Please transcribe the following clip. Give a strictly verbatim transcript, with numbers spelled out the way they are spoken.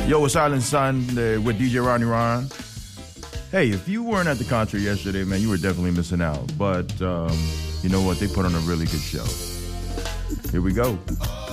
Yo, it's Island Sun uh, with D J Ronnie Ron. Hey, if you weren't at the concert yesterday, man, you were definitely missing out. But um, you know what? They put on a really good show. Here we go.